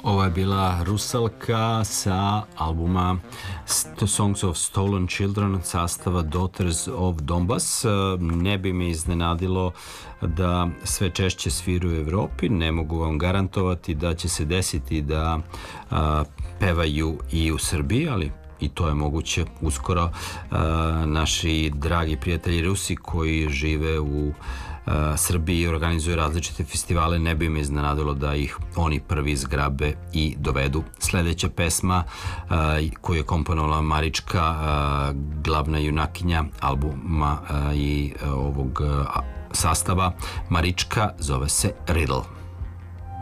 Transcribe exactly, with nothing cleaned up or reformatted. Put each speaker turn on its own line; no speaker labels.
Ovo je bila Rusalka sa albuma Songs of Stolen Children sastava Daughters of Donbass. Ne bi me iznenadilo da sve češće sviraju u Evropi. Ne mogu vam garantovati da će se desiti da a, pevaju i u Srbiji, ali i to je moguće uskoro. A, naši dragi prijatelji Rusi koji žive u Srbiji organizuju različite festivale, ne bi me iznenadilo da ih oni prvi zgrabe i dovedu. Sledeća pesma koju je komponovala Marička, glavna junakinja albuma i ovog sastava Marička, zove se Riddle.